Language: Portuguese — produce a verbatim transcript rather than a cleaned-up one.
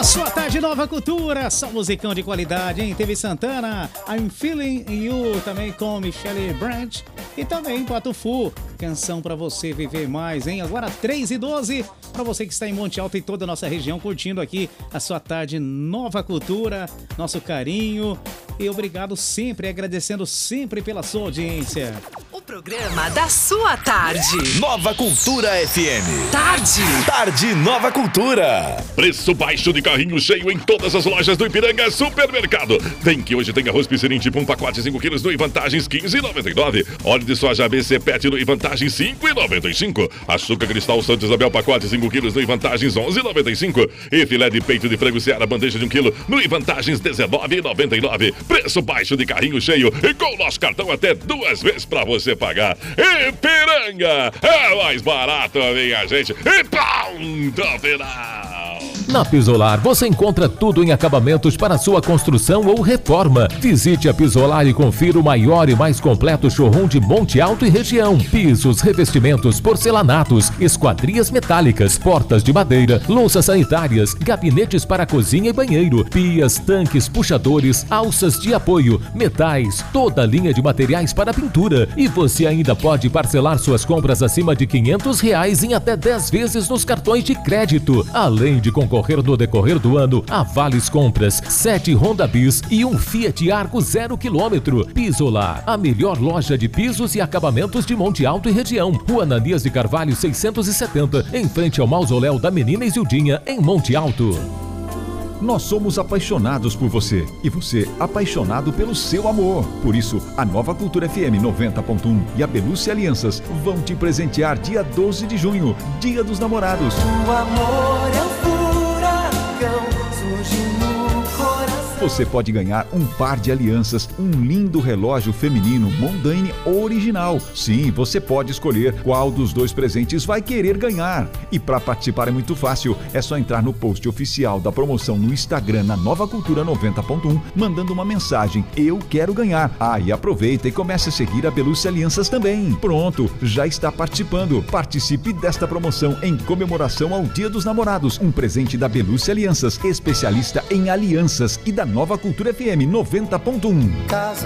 Na sua tarde, Nova Cultura, só musicão de qualidade, hein? Teve Santana, I'm Feeling You, também com Michelle Branch e também Patufu, canção pra você viver mais, hein? Agora três e doze, pra você que está em Monte Alto e toda a nossa região, curtindo aqui a sua tarde Nova Cultura, nosso carinho e obrigado sempre, agradecendo sempre pela sua audiência. O programa da sua tarde. Nova Cultura F M. Tarde. Tarde Nova Cultura. Preço baixo de carrinho cheio em todas as lojas do Ipiranga Supermercado. Vem que hoje tem arroz Piscirim tipo um pacote cinco quilos no Vantagens quinze reais e noventa e nove centavos. Óleo de soja A B C Pet no Vantagens cinco reais e noventa e cinco centavos. Açúcar Cristal Santa Isabel pacote cinco quilos no Vantagens onze reais e noventa e cinco centavos. E filé de peito de frango Seara bandeja de um quilo no Vantagens dezenove reais e noventa e nove centavos. Preço baixo de carrinho cheio e com o nosso cartão até duas vezes pra você pagar. Ipiranga é mais barato, minha gente. E ponto final. Na Pisolar você encontra tudo em acabamentos para sua construção ou reforma. Visite a Pisolar e confira o maior e mais completo showroom de Monte Alto e região. Pisos, revestimentos, porcelanatos, esquadrias metálicas, portas de madeira, louças sanitárias, gabinetes para cozinha e banheiro, pias, tanques, puxadores, alças de apoio, metais, toda a linha de materiais para pintura. E você ainda pode parcelar suas compras acima de quinhentos reais em até dez vezes nos cartões de crédito. Além de concorrer no decorrer do ano a vales compras, sete Honda Bis e um Fiat Argo zero quilômetro. Pisolar, a melhor loja de pisos e acabamentos de Monte Alto e região. Rua Ananias de Carvalho seiscentos e setenta, em frente ao mausoléu da Menina Isildinha, em Monte Alto. Nós somos apaixonados por você e você apaixonado pelo seu amor. Por isso, a Nova Cultura F M noventa ponto um e a Belucci Alianças vão te presentear dia doze de junho, Dia dos Namorados. O amor é um furacão, surge no coração. Você pode ganhar um par de alianças, um lindo relógio feminino Mondane original. Sim, você pode escolher qual dos dois presentes vai querer ganhar. E para participar é muito fácil, é só entrar no post oficial da promoção no Instagram na Nova Cultura noventa ponto um, mandando uma mensagem, eu quero ganhar. Ah, e aproveita e comece a seguir a Belucci Alianças também. Pronto, já está participando. Participe desta promoção em comemoração ao Dia dos Namorados. Um presente da Belucci Alianças, especialista em alianças, e da Nova Cultura F M noventa ponto um.